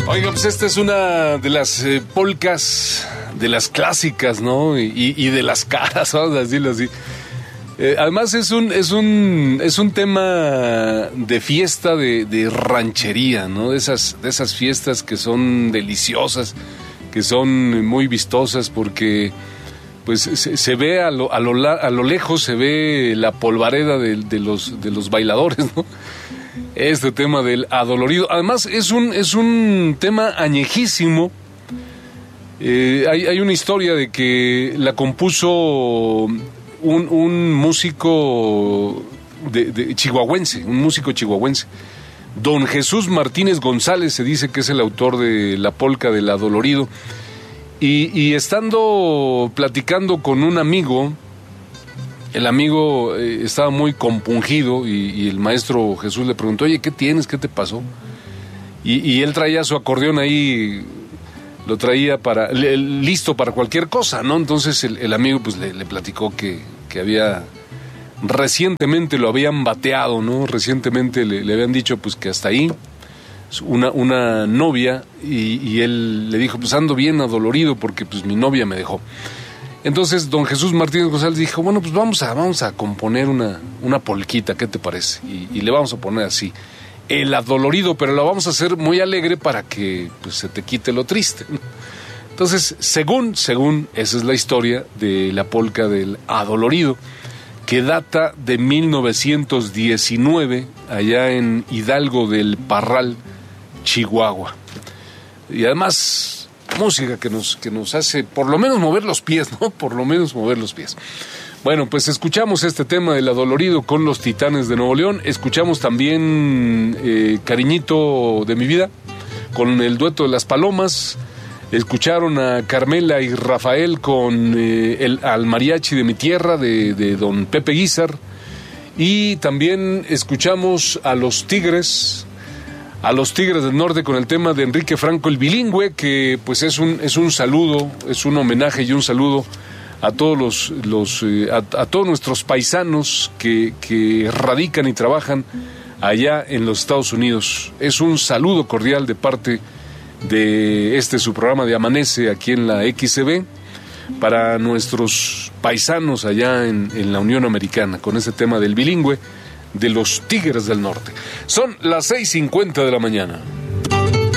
Oiga, pues esta es una de las polcas, de las clásicas, ¿no? Y de las caras, vamos a decirlo así. Además es un tema de fiesta, de ranchería, ¿no? De esas fiestas que son deliciosas, que son muy vistosas, porque pues se ve a lo lejos, se ve la polvareda de los bailadores, ¿no? Este tema del adolorido. Además es un tema añejísimo. Hay una historia de que la compuso un músico chihuahuense, un músico chihuahuense. Don Jesús Martínez González se dice que es el autor de la polca del adolorido. Y estando platicando con un amigo, el amigo estaba muy compungido y el maestro Jesús le preguntó: oye, ¿qué tienes? ¿Qué te pasó? Y él traía su acordeón ahí, lo traía listo para cualquier cosa, ¿no? Entonces el amigo pues le platicó que había recientemente lo habían bateado, ¿no? Recientemente le habían dicho pues que hasta ahí, una novia, y él le dijo: pues ando bien adolorido porque pues mi novia me dejó. Entonces don Jesús Martínez González dijo: bueno, pues vamos a componer una polquita, ¿qué te parece? Y le vamos a poner así, el adolorido, pero lo vamos a hacer muy alegre para que pues se te quite lo triste. Entonces, según esa es la historia de la polca del adolorido, que data de 1919, allá en Hidalgo del Parral, Chihuahua. Y además música que nos hace por lo menos mover los pies, ¿no? Por lo menos mover los pies. Bueno, pues escuchamos este tema del adolorido con los Titanes de Nuevo León. Escuchamos también Cariñito de mi vida con el dueto de Las Palomas. Escucharon a Carmela y Rafael con al mariachi de mi tierra de don Pepe Guizar. Y también escuchamos a los Tigres del Norte con el tema de Enrique Franco el Bilingüe, que pues es un saludo, es un homenaje y un saludo a todos a todos nuestros paisanos que radican y trabajan allá en los Estados Unidos. Es un saludo cordial de parte de su programa de Amanece aquí en la XCB para nuestros paisanos allá en la Unión Americana, con ese tema del bilingüe de los Tigres del Norte. Son las 6:50 de la mañana.